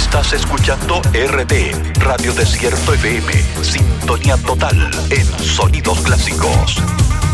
Estás escuchando RD, Radio Desierto FM. Sintonía total en sonidos clásicos.